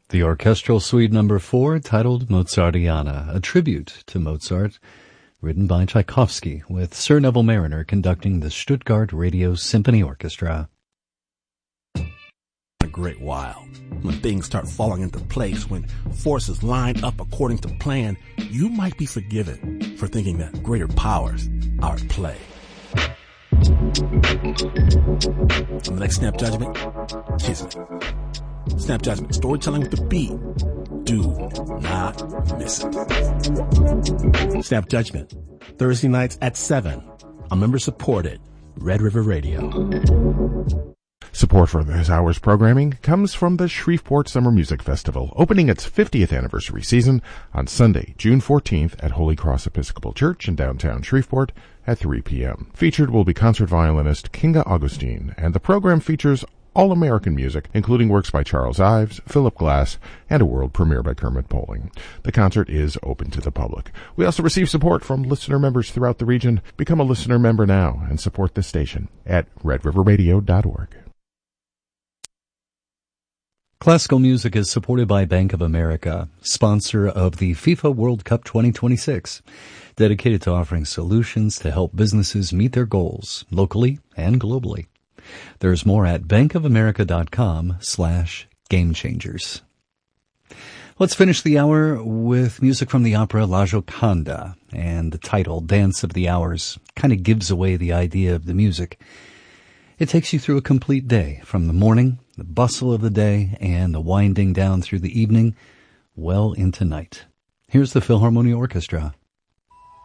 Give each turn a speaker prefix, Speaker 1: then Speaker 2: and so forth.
Speaker 1: The Orchestral Suite No. 4, titled Mozartiana, a tribute to Mozart, written by Tchaikovsky, with Sir Neville Marriner conducting the Stuttgart Radio Symphony Orchestra.
Speaker 2: A great while. When things start falling into place, when forces line up according to plan, you might be forgiven for thinking that greater powers are at play. On the next Snap Judgment, Kismet. Snap Judgment, storytelling with the beat. Do not miss it. Snap Judgment, Thursday nights at 7. A member-supported Red River Radio.
Speaker 3: Support for this hour's programming comes from the Shreveport Summer Music Festival, opening its 50th anniversary season on Sunday, June 14th at Holy Cross Episcopal Church in downtown Shreveport at 3 p.m. Featured will be concert violinist Kinga Augustine, and the program features all-American music, including works by Charles Ives, Philip Glass, and a world premiere by Kermit Poling. The concert is open to the public. We also receive support from listener members throughout the region. Become a listener member now and support this station at redriverradio.org.
Speaker 1: Classical music is supported by Bank of America, sponsor of the FIFA World Cup 2026, dedicated to offering solutions to help businesses meet their goals, locally and globally. There's more at bankofamerica.com/gamechangers. Let's finish the hour with music from the opera La Gioconda, and the title, Dance of the Hours, kind of gives away the idea of the music. It takes you through a complete day, from the morning, the bustle of the day, and the winding down through the evening, well into night. Here's the Philharmonia Orchestra.